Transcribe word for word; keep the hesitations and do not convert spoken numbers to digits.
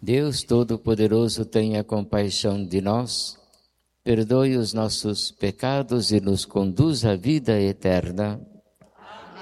Deus Todo-Poderoso, tenha compaixão de nós, perdoe os nossos pecados e nos conduz à vida eterna.